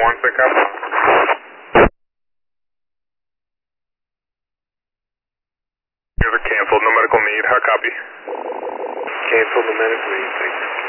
1, pick up. You're canceled, no medical need. How copy? Canceled, no medical need, thanks.